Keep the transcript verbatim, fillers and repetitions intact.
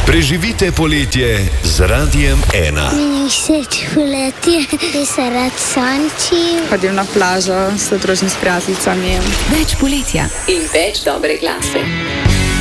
Preživite poletje z Radiem ena. Meni všeč poletje, ker se rad sončim. Hodim na plažo, se družim s prijateljicami. Več poletja in več dobre glase.